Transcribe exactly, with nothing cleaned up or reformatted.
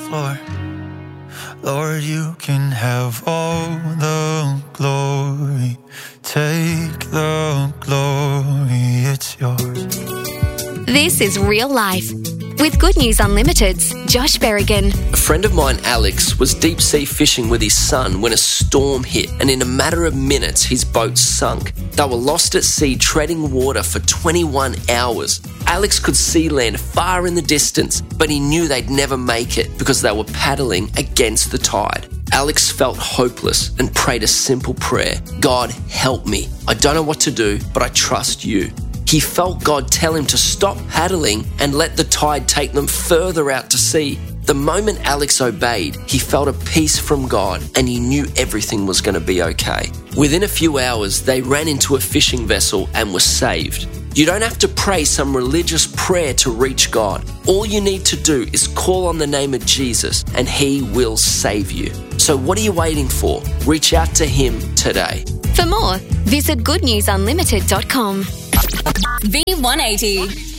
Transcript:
floor. Lord, you can have all the glory. Take the glory, it's yours. This is Real Life with Good News Unlimited's Josh Berrigan. A friend of mine, Alex, was deep sea fishing with his son when a storm hit, and in a matter of minutes his boat sunk. They were lost at sea treading water for twenty-one hours. Alex could see land far in the distance, but he knew they'd never make it because they were paddling against the tide. Alex felt hopeless and prayed a simple prayer. God, help me. I don't know what to do, but I trust you. He felt God tell him to stop paddling and let the tide take them further out to sea. The moment Alex obeyed, he felt a peace from God and he knew everything was going to be okay. Within a few hours, they ran into a fishing vessel and were saved. You don't have to pray some religious prayer to reach God. All you need to do is call on the name of Jesus and He will save you. So what are you waiting for? Reach out to Him today. For more, visit good news unlimited dot com. V one eighty.